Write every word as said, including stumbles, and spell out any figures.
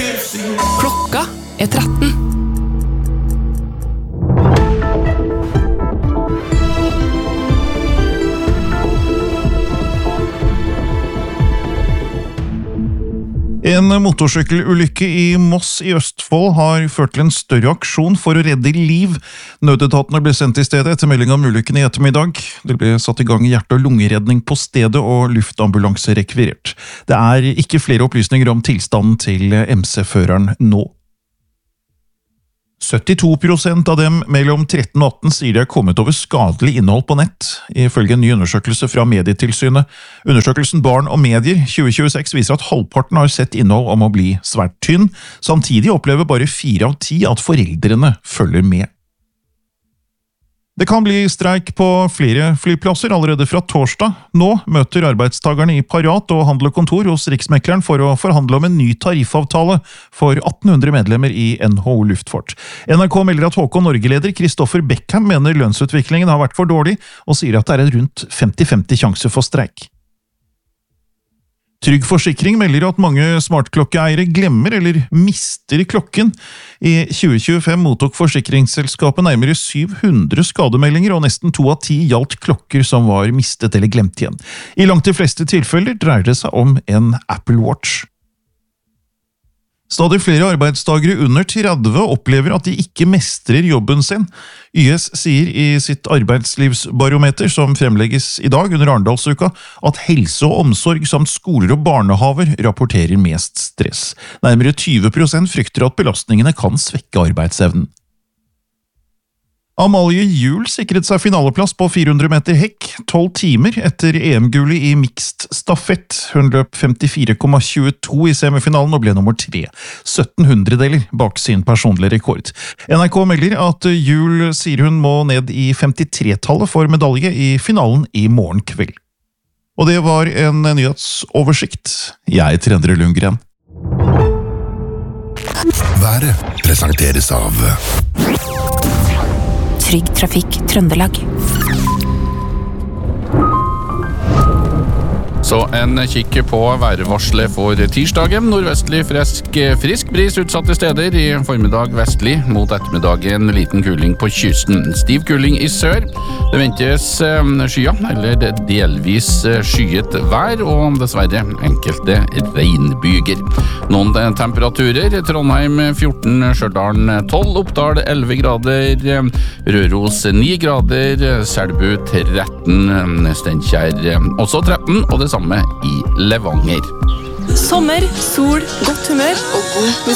Klokka er tretten. En motorsykkelulykke i Moss i Østfold har ført til en større aksjon for å redde liv. Nødetatene ble sendt til stedet etter melding om ulykken i ettermiddag. Det ble satt i gang hjerte- og lungeredning på stedet og luftambulanse rekvirert. Det er ikke flere opplysninger om tilstanden til M C-føreren nå. syttito prosent av dem mellom tretten og atten sier de er kommet over skadelig innhold på nett, ifølge en ny undersøkelse fra Medietilsynet. Undersøkelsen Barn og medier tjue tjueseks viser at halvparten har sett innhold om å bli svært tynn, samtidig opplever bare fire av ti at foreldrene følger med. Det kan bli streik på flere flyplasser allerede fra torsdag. Nå møter arbeidstagerne i Parat og Handel og Kontor hos Riksmekleren for å forhandle om en ny tariffavtale for atten hundre medlemmer i N H O Luftfart. N R K melder at H K Norge-leder Kristoffer Beckham mener lønnsutviklingen har vært for dårlig, og sier at det er en rundt femti femti sjanse for streik. Trygg Forsikring melder at mange smartklokkeeiere glemmer eller mister klokken. I tjue tjuefem mottok forsikringsselskapet nærmere syv hundre skademeldinger, og nesten to av ti gjaldt klokker som var mistet eller glemt igjen. I langt de fleste tilfeller dreier det seg om en Apple Watch. Stadig flere arbeidstagere under tretti opplever at de ikke mestrer jobben sin. Y S sier i sitt arbeidslivsbarometer, som fremlegges i dag under Arendalsuka, at helse og omsorg samt skoler og barnehaver rapporterer mest stress. Nærmere tyve prosent frykter at belastningene kan svekke arbeidsevnen. Amalie Juel sikret seg finaleplass på fire hundre meter hekk, tolv timer etter E M-gullet i mixed stafett. Hun løp femtifire komma tjueto i semifinalen og ble nummer tre, sytten hundredeler bak sin personlige rekord. N R K melder at Juel sier hun må ned i femtitre-tallet for medalje i finalen i morgen kveld. Og det var en nyhetsoversikt. Jeg heter Endre Lundgren. Været presenteres av Trygg Trafikk Trøndelag. Så en kikk på værvarselet for tirsdagen. Nordvestlig frisk, frisk bris utsatte steder. I formiddag vestlig, mot ettermiddagen liten kuling på kysten. Stiv kuling i sør. Det ventes skya, eller delvis skyet vær, og dessverre enkelte regnbyger. Noen temperaturer. Trondheim fjorten, Stjørdal tolv, Oppdal elleve grader, Røros ni grader, Selbu tretten, Steinkjer også tretten, og det samme i Levanger. Sommer, sol, godt humør og god musikk.